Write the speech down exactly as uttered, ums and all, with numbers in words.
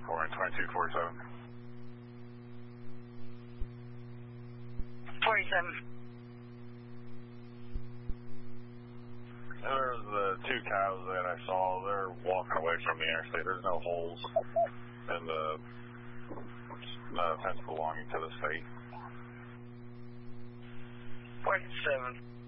four and twenty-two forty-seven. forty-seven. There's the two cows that I saw. They're walking away from the interstate. There's no holes in the uh, fence belonging to the state. forty-seven.